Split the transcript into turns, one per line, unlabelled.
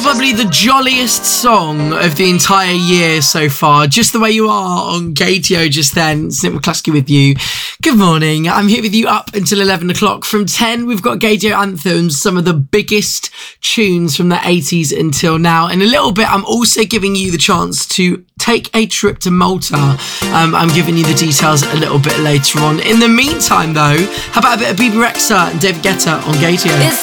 Probably the jolliest song of the entire year so far. Just the Way You Are on Gatio just then. Nick McCluskey with you. Good morning. I'm here with you up until 11 o'clock. From 10, we've got Gatio Anthems, some of the biggest tunes from the 80s until now. In a little bit, I'm also giving you the chance to take a trip to Malta. I'm giving you the details a little bit later on. In the meantime, though, how about a bit of Bebe Rexha and David Guetta on Gatio?